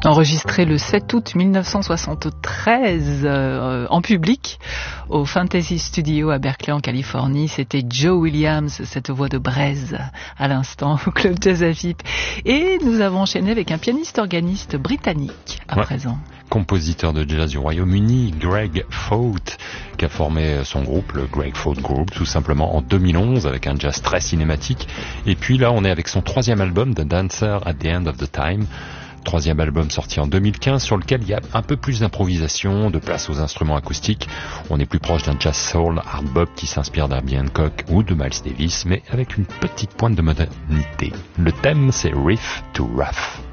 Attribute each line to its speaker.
Speaker 1: enregistré le 7 août 1973 en public au Fantasy Studio à Berkeley en Californie. C'était Joe Williams, cette voix de braise à l'instant au Club Jazz à Vip. Et nous avons enchaîné avec un pianiste-organiste britannique à présent.
Speaker 2: Compositeur de jazz du Royaume-Uni, Greg Fault, qui a formé son groupe, le Greg Fault Group, tout simplement en 2011 avec un jazz très cinématique. Et puis là, on est avec son troisième album, The Dancer at the End of the Time. Troisième album sorti en 2015 sur lequel il y a un peu plus d'improvisation, de place aux instruments acoustiques. On est plus proche d'un jazz soul, hard bop qui s'inspire d'Herbie Hancock ou de Miles Davis, mais avec une petite pointe de modernité. Le thème, c'est Riff to Rough.